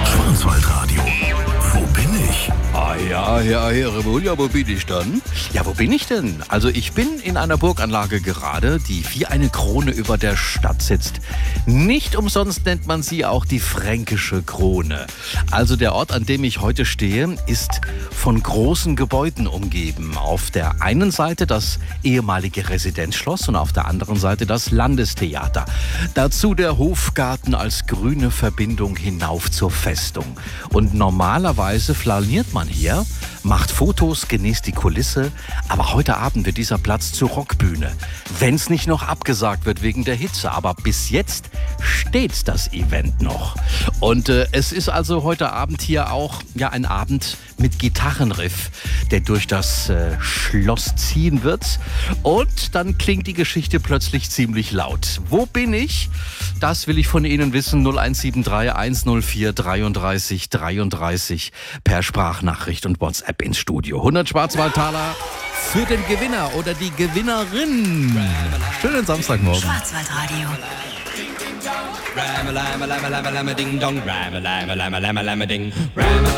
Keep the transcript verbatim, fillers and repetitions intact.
Schwarzwaldradio. Wo bin ich? Ah ja, ja, Herr Remulia, wo bin ich dann? Ja, wo bin ich denn? Also ich bin in einer Burganlage gerade, die wie eine Krone über der Stadt sitzt. Nicht umsonst nennt man sie auch die fränkische Krone. Also der Ort, an dem ich heute stehe, ist von großen Gebäuden umgeben. Auf der einen Seite das ehemalige Residenzschloss und auf der anderen Seite das Landestheater. Dazu der Hofgarten als grüne Verbindung hinauf zur Festung. Und normalerweise flaniert man hier, macht Fotos, genießt die Kulisse, aber heute Abend wird dieser Platz zur Rockbühne. Wenn es nicht noch abgesagt wird wegen der Hitze, aber bis jetzt steht das Event noch. Und äh, es ist also heute Abend hier auch ja, ein Abend mit Gitarrenriff, der durch das äh, Schloss ziehen wird. Und dann klingt die Geschichte plötzlich ziemlich laut. Wo bin ich? Das will ich von Ihnen wissen. null eins sieben drei eins null vier dreiunddreißig dreiunddreißig per Sprachnachricht und WhatsApp ins Studio. hundert Schwarzwaldtaler für den Gewinner oder die Gewinnerin. Schönen Samstagmorgen. Schwarzwaldradio. Ram a lam a lam a lam a lam a ding dong. Ram a lam a lam a lam a lam a ding. Ram a